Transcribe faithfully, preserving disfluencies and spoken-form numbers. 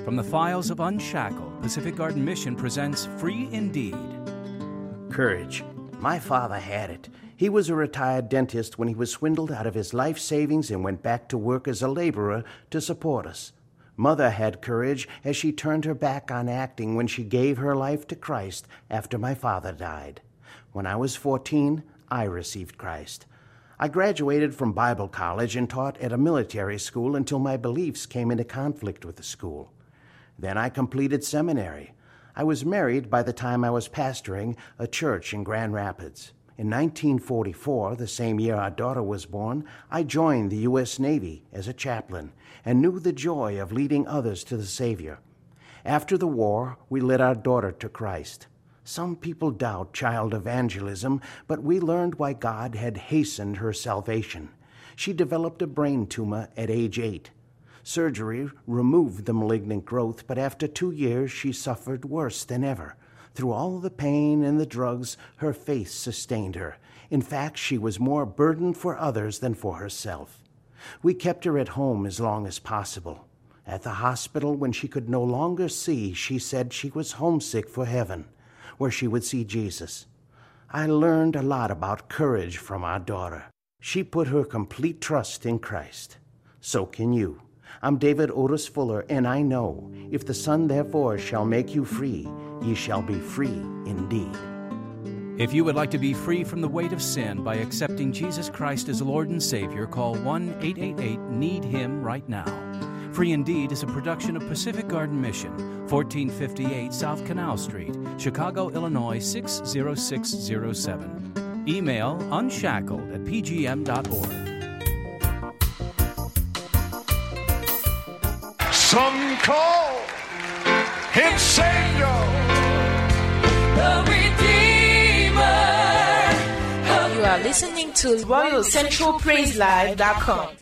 From the files of Unshackled, Pacific Garden Mission presents Free Indeed. Courage. My father had it. He was a retired dentist when he was swindled out of his life savings and went back to work as a laborer to support us. Mother had courage as she turned her back on acting when she gave her life to Christ after my father died. When I was fourteen, I received Christ. I graduated from Bible college and taught at a military school until my beliefs came into conflict with the school. Then I completed seminary. I was married by the time I was pastoring a church in Grand Rapids. In nineteen forty-four, the same year our daughter was born, I joined the U S Navy as a chaplain and knew the joy of leading others to the Savior. After the war, we led our daughter to Christ. Some people doubt child evangelism, but we learned why God had hastened her salvation. She developed a brain tumor at age eight. Surgery removed the malignant growth, but after two years she suffered worse than ever. Through all the pain and the drugs, her faith sustained her. In fact, she was more burdened for others than for herself. We kept her at home as long as possible. At the hospital, when she could no longer see, she said she was homesick for heaven, where she would see Jesus. I learned a lot about courage from our daughter. She put her complete trust in Christ. So can you. I'm David Otis Fuller, and I know, if the Son therefore shall make you free, ye shall be free indeed. If you would like to be free from the weight of sin by accepting Jesus Christ as Lord and Savior, call one eight eight eight, need him right now. Free Indeed is a production of Pacific Garden Mission, fourteen fifty-eight South Canal Street, Chicago, Illinois six zero six zero seven. Email unshackled at p g m dot org. Some call him Savior, the Redeemer. You are listening to Royal Central Praise Live dot com.